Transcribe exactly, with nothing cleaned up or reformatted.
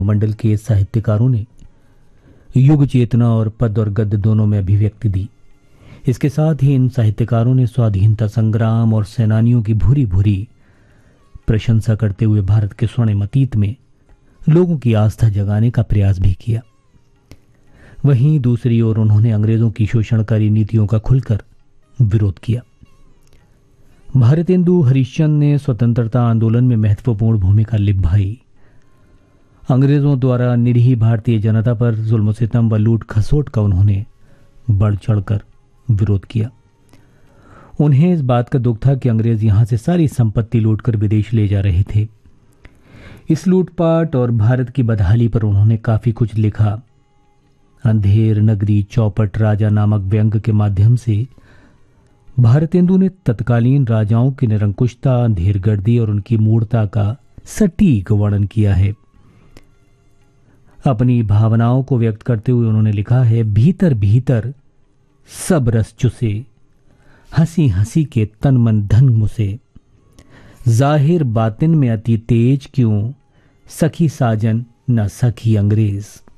मंडल के साहित्यकारों ने युग चेतना और पद और गद्य दोनों में अभिव्यक्ति दी। इसके साथ ही इन साहित्यकारों ने स्वाधीनता संग्राम और सेनानियों की भूरी भूरी प्रशंसा करते हुए भारत के स्वर्णिम अतीत में लोगों की आस्था जगाने का प्रयास भी किया। वहीं दूसरी ओर उन्होंने अंग्रेजों की शोषणकारी नीतियों का खुलकर विरोध किया। भारतेंदु हरिश्चंद्र ने स्वतंत्रता आंदोलन में महत्वपूर्ण भूमिका निभाई। अंग्रेजों द्वारा निरीह भारतीय जनता पर जुल्म सितम व लूट खसोट का उन्होंने बढ़ चढ़कर विरोध किया। उन्हें इस बात का दुख था कि अंग्रेज यहां से सारी संपत्ति लूटकर विदेश ले जा रहे थे। इस लूटपाट और भारत की बदहाली पर उन्होंने काफी कुछ लिखा। अंधेर नगरी चौपट राजा नामक व्यंग के माध्यम से भारतेंदु ने तत्कालीन राजाओं की निरंकुशता, अंधेरगर्दी और उनकी मूढ़ता का सटीक वर्णन किया है। अपनी भावनाओं को व्यक्त करते हुए उन्होंने लिखा है, भीतर भीतर सब रस चुसे, हंसी हंसी के तन मन धन मुसे, जाहिर बातिन में अति तेज क्यों, सखी साजन न सखी अंग्रेज।